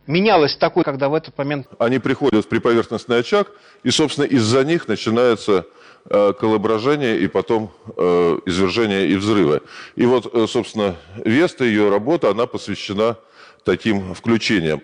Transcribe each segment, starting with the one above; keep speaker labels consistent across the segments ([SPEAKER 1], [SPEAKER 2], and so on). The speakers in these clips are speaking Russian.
[SPEAKER 1] менялось такое, когда в этот момент...
[SPEAKER 2] Они приходят в приповерхностный очаг, и, собственно, из-за них начинается колображение и потом извержение и взрывы. И вот, собственно, Веста, ее работа, она посвящена таким включениям.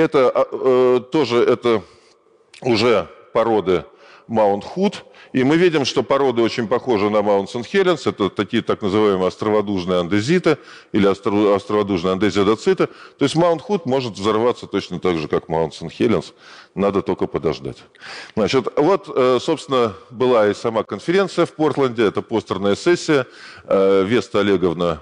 [SPEAKER 2] Это это уже породы Маунт Худ. И мы видим, что породы очень похожи на Маунт Сент-Хеленс. Это такие так называемые островодужные андезиты или островодужные андезиодоциты. То есть Маунт Худ может взорваться точно так же, как Маунт Сент-Хеленс. Надо только подождать. Значит, вот, собственно, была и сама конференция в Портленде. Это постерная сессия. Веста Олеговна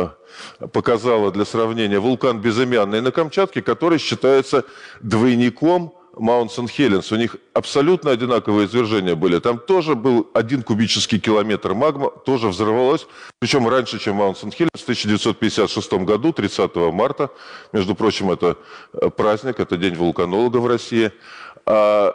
[SPEAKER 2] показала для сравнения вулкан безымянный на Камчатке, который считается двойником Маунт Сент-Хеленс. У них абсолютно одинаковые извержения были. Там тоже был 1 кубический километр магма, тоже взорвалось. Причем раньше, чем Маунт Сент-Хеленс, в 1956 году, 30 марта. Между прочим, это праздник, это День вулканолога в России. Но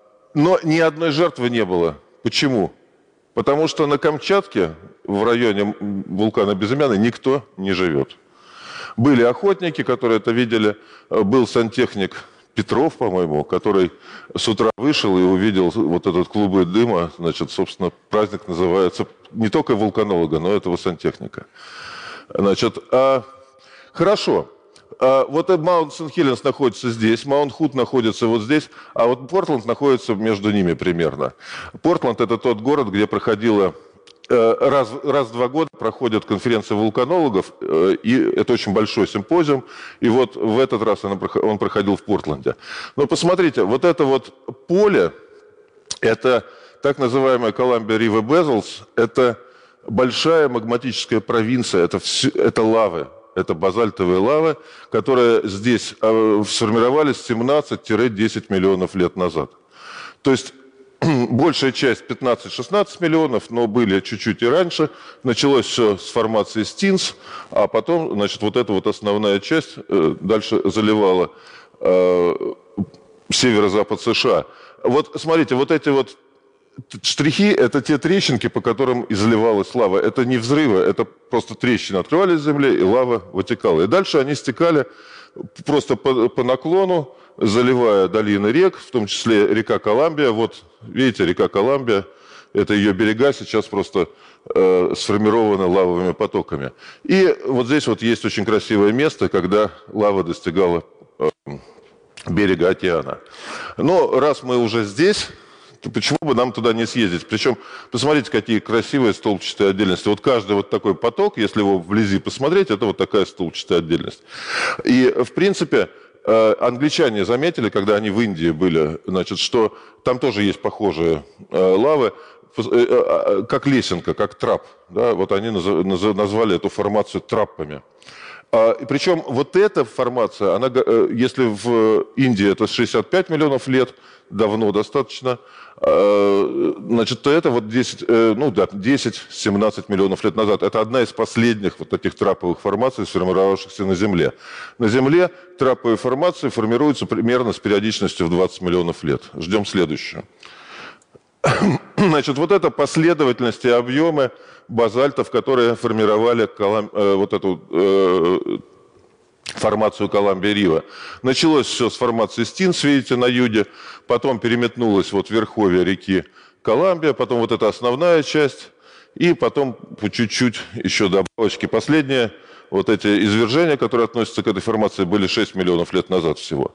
[SPEAKER 2] ни одной жертвы не было. Почему? Потому что на Камчатке, в районе вулкана Безымянный, никто не живет. Были охотники, которые это видели. Был сантехник Петров, по-моему, который с утра вышел и увидел вот этот клубы дыма. Значит, собственно, праздник называется не только вулканолога, но и этого сантехника. Значит, хорошо. Вот Маунт Сент-Хеленс находится здесь, Маунт Худ находится вот здесь, а вот Портленд находится между ними примерно. Портленд – это тот город, где проходила... Раз в 2 года проходят конференции вулканологов, и это очень большой симпозиум, и вот в этот раз он проходил в Портленде. Но посмотрите, вот это вот поле, это так называемая Columbia River Basals, это большая магматическая провинция, это лавы, это базальтовые лавы, которые здесь сформировались 17-10 миллионов лет назад. То есть большая часть 15-16 миллионов, но были чуть-чуть и раньше. Началось все с формации Стинс, а потом, значит, вот эта вот основная часть дальше заливала северо-запад США. Вот смотрите, вот эти вот штрихи – это те трещинки, по которым изливалась лава. Это не взрывы, это просто трещины открывались в земле, и лава вытекала. И дальше они стекали просто по наклону, заливая долины рек, в том числе река Коламбия. Вот видите, река Коламбия, это ее берега сейчас просто сформированы лавовыми потоками. И вот здесь вот есть очень красивое место, когда лава достигала берега океана. Но раз мы уже здесь, то почему бы нам туда не съездить? Причем, посмотрите, какие красивые столбчатые отдельности. Вот каждый вот такой поток, если его вблизи посмотреть, это вот такая столбчатая отдельность. И, в принципе, англичане заметили, когда они в Индии были, значит, что там тоже есть похожие лавы, как лесенка, как трап. Да? Вот они назвали эту формацию траппами. И причем вот эта формация, она, если в Индии это 65 миллионов лет, давно достаточно, значит, то это вот 10-17 миллионов лет назад. Это одна из последних вот таких трапповых формаций, сформировавшихся на Земле. На Земле трапповые формации формируются примерно с периодичностью в 20 миллионов лет. Ждем следующую. Значит, вот это последовательность и объемы базальтов, которые формировали вот эту формацию Коламбия-Рива. Началось все с формации Стинс, видите, на юге, потом переметнулось вот в верховье реки Коламбия, потом вот эта основная часть, и потом по чуть-чуть еще добавочки. Последние вот эти извержения, которые относятся к этой формации, были 6 миллионов лет назад всего.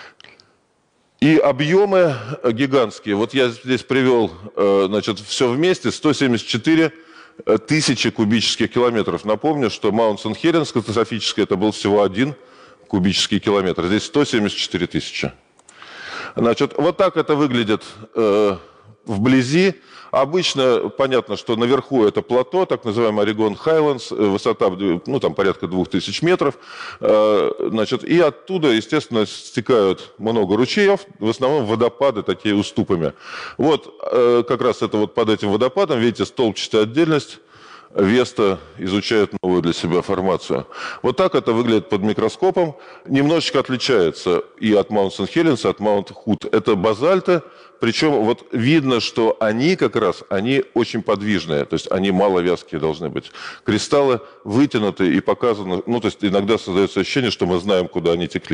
[SPEAKER 2] И объемы гигантские. Вот я здесь привел, значит, все вместе, 174 тысячи кубических километров. Напомню, что Маунт Сент-Хеленс катастрофический, это был всего 1 кубический километр. Здесь 174 тысячи. Значит, вот так это выглядит вблизи. Обычно понятно, что наверху это плато, так называемый Орегон Хайлендс, высота, ну, там порядка 2000 метров. Значит, и оттуда, естественно, стекают много ручьев, в основном водопады такие уступами. Вот как раз это вот под этим водопадом, видите, столбчатая отдельность. Веста изучает новую для себя формацию. Вот так это выглядит под микроскопом. Немножечко отличается и от Маунт Сент-Хеленс, и от Маунт Худ. Это базальты, причем вот видно, что они как раз, они очень подвижные, то есть они маловязкие должны быть. Кристаллы вытянуты и показаны, ну то есть иногда создается ощущение, что мы знаем, куда они текли.